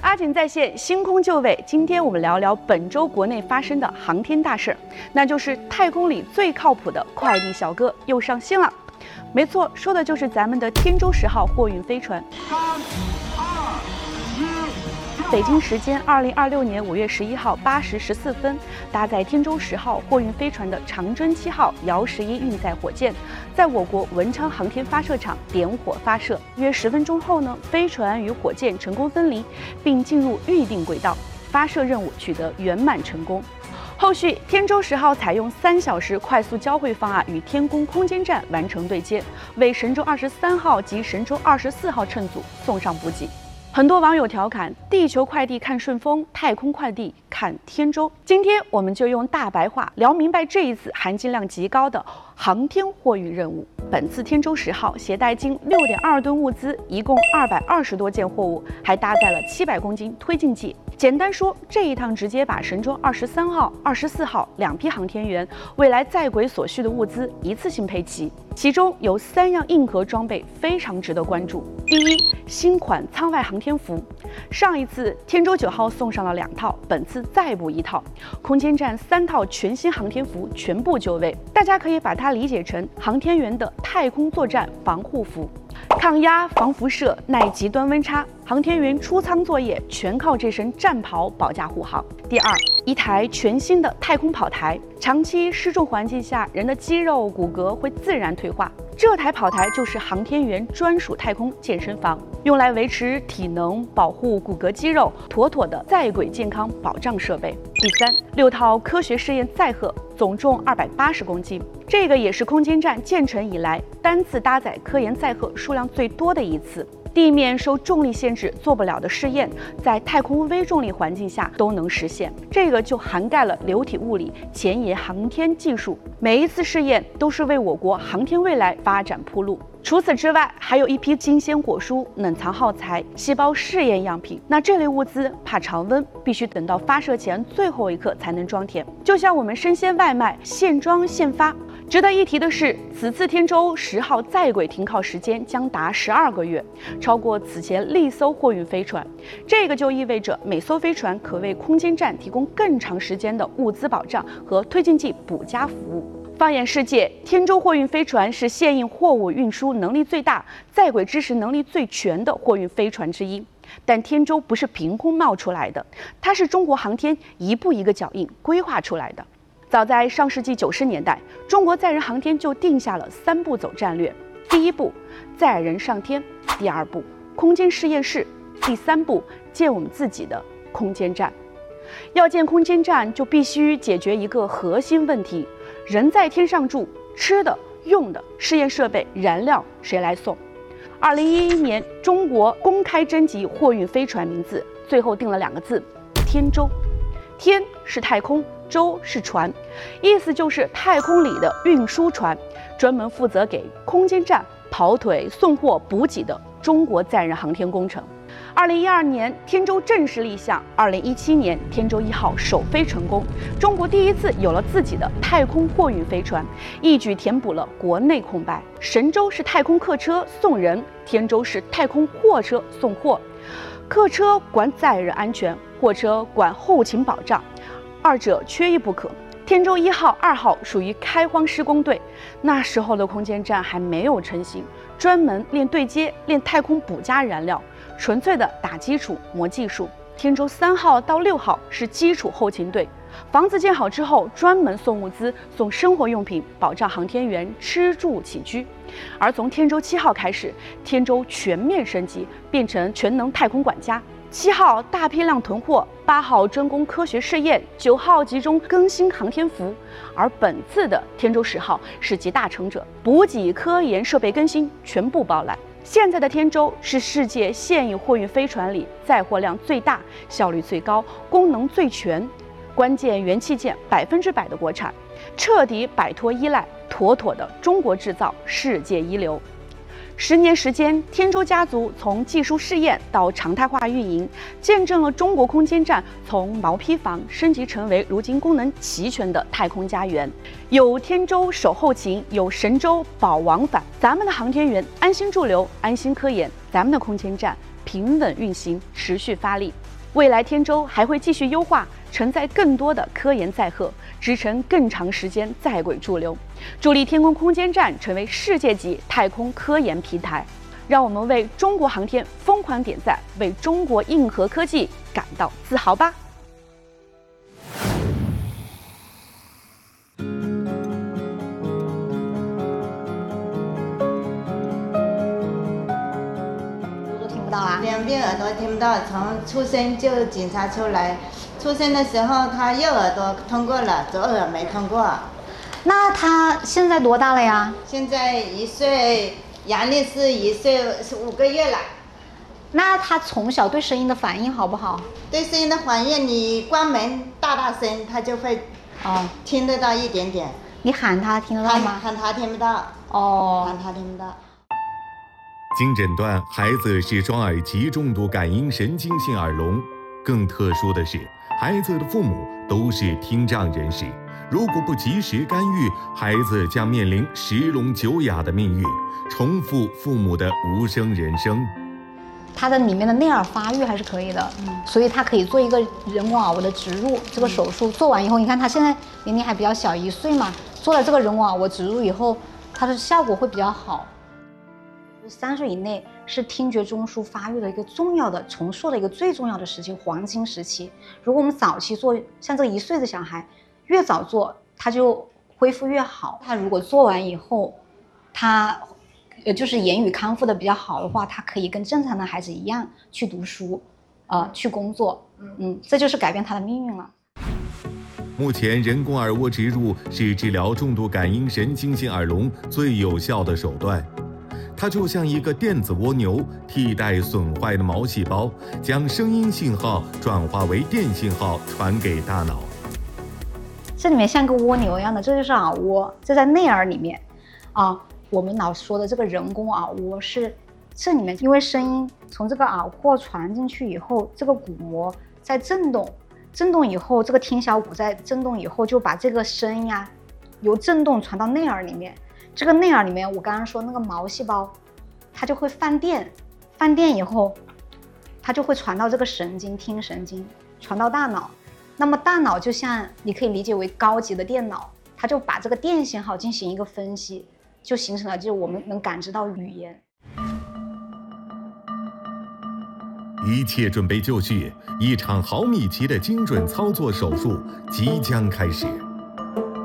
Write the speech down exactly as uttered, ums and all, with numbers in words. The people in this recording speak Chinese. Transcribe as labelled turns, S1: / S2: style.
S1: 阿锦在线，星空就位。今天我们聊聊本周国内发生的航天大事，那就是太空里最靠谱的快递小哥又上线了。没错，说的就是咱们的天舟十号货运飞船。三、二、一，北京时间二零二六年五月十一号八时十四分，搭载天舟十号货运飞船的长征七号遥十一运载火箭，在我国文昌航天发射场点火发射。约十分钟后呢，飞船与火箭成功分离，并进入预定轨道，发射任务取得圆满成功。后续，天舟十号采用三小时快速交会方案与天宫空间站完成对接，为神舟二十三号及神舟二十四号乘组送上补给。很多网友调侃：地球快递看顺丰，太空快递看天舟。今天我们就用大白话聊明白这一次含金量极高的航天货运任务。本次天舟十号携带近六点二吨物资，一共二百二十多件货物，还搭载了七百公斤推进剂。简单说，这一趟直接把神舟二十三号、二十四号两批航天员未来在轨所需的物资一次性配齐，其中有三样硬核装备非常值得关注。第一，新款舱外航天服。上一次天舟九号送上了两套，本次再补一套，空间站三套全新航天服全部就位。大家可以把它理解成航天员的太空作战防护服。抗压、防辐射、耐极端温差，航天员出舱作业全靠这身战袍保驾护航。第二，一台全新的太空跑台，长期失重环境下，人的肌肉骨骼会自然退化。这台跑台就是航天员专属太空健身房，用来维持体能、保护骨骼肌肉，妥妥的在轨健康保障设备。第三，六套科学试验载荷，总重二百八十公斤，这个也是空间站建成以来单次搭载科研载荷数量最多的一次。地面受重力限制做不了的试验，在太空微重力环境下都能实现，这个就涵盖了流体物理、前沿航天技术。每一次试验都是为我国航天未来发展铺路。除此之外，还有一批金鲜果蔬、冷藏耗材、细胞试验样品。那这类物资怕常温，必须等到发射前最后一刻才能装填，就像我们生鲜外卖，现装现发。值得一提的是，此次天舟十号在轨停靠时间将达十二个月，超过此前历艘货运飞船。这个就意味着每艘飞船可为空间站提供更长时间的物资保障和推进剂补加服务。放眼世界，天舟货运飞船是现役货物运输能力最大、在轨支持能力最全的货运飞船之一。但天舟不是凭空冒出来的，它是中国航天一步一个脚印规划出来的。早在上世纪九十年代，中国载人航天就定下了三步走战略：第一步，载人上天；第二步，空间实验室；第三步，建我们自己的空间站。要建空间站，就必须解决一个核心问题：人在天上住，吃的、用的、试验设备、燃料谁来送？二零一一年，中国公开征集货运飞船名字，最后定了两个字：天舟。天是太空，舟是船，意思就是太空里的运输船，专门负责给空间站跑腿、送货、补给的中国载人航天工程。二零一二年，天舟正式立项。二零一七年，天舟一号首飞成功，中国第一次有了自己的太空货运飞船，一举填补了国内空白。神舟是太空客车送人，天舟是太空货车送货。客车管载人安全，货车管后勤保障，二者缺一不可。天舟一号、二号属于开荒施工队，那时候的空间站还没有成型，专门练对接、练太空补加燃料，纯粹的打基础、磨技术。天舟三号到六号是基础后勤队，房子建好之后，专门送物资、送生活用品，保障航天员吃住起居。而从天舟七号开始，天舟全面升级，变成全能太空管家。七号大批量囤货，八号专攻科学试验，九号集中更新航天服。而本次的天舟十号是集大成者，补给、科研、设备更新全部包揽。现在的天舟是世界现役货运飞船里载货量最大、效率最高、功能最全、关键元器件百分之百的国产，彻底摆脱依赖，妥妥的中国制造，世界一流。十年时间，天舟家族从技术试验到常态化运营，见证了中国空间站从毛坯房升级成为如今功能齐全的太空家园。有天舟守后勤，有神舟保往返，咱们的航天员安心驻留，安心科研，咱们的空间站平稳运行，持续发力。 未来天舟还会继续优化，承载更多的科研载荷，支撑更长时间在轨驻留，助力天宫空间站成为世界级太空科研平台。让我们为中国航天疯狂点赞，为中国硬核科技感到自豪吧！
S2: 两边耳朵听不到，从出生就检查出来。出生的时候，他右耳朵通过了，左耳没通过。
S3: 那他现在多大了呀？
S2: 现在一岁，阳历是一岁是五个月了。
S3: 那他从小对声音的反应好不好？
S2: 对声音的反应，你关门大大声，他就会哦听得到一点点。
S3: 你喊他听得到吗？
S2: 喊他听不到。
S3: 哦，
S2: 喊他听不到。
S4: 经诊断，孩子是双耳极重度感应神经性耳聋。更特殊的是，孩子的父母都是听障人士，如果不及时干预，孩子将面临十聋九哑的命运，重复父母的无声人生。
S3: 他的里面的内耳发育还是可以的，嗯，所以他可以做一个人工耳蜗的植入。这个手术做完以后，你看他现在年龄还比较小，一岁嘛，做了这个人工耳蜗植入以后，它的效果会比较好。三岁以内是听觉中枢发育的一个重要的重塑的一个最重要的时期，黄金时期。如果我们早期做，像这个一岁的小孩，越早做，他就恢复越好。他如果做完以后，他呃就是言语康复的比较好的话，他可以跟正常的孩子一样去读书，呃，去工作，嗯，这就是改变他的命运了。
S4: 目前，人工耳蜗植入是治疗重度感应神经性耳聋最有效的手段。它就像一个电子蜗牛，替代损坏的毛细胞，将声音信号转化为电信号传给大脑。
S3: 这里面像个蜗牛一样的，这就是耳蜗，这在内耳里面啊。我们老说的这个人工耳蜗是这里面，因为声音从这个耳廓传进去以后，这个鼓膜在震动，震动以后，这个听小骨在震动以后，就把这个声音啊由震动传到内耳里面。这个内耳里面，我刚刚说那个毛细胞，它就会放电，放电以后，它就会传到这个神经，听神经，传到大脑。那么大脑就像你可以理解为高级的电脑，它就把这个电信号进行一个分析，就形成了就是我们能感知到语言。
S4: 一切准备就绪，一场毫米级的精准操作手术即将开始。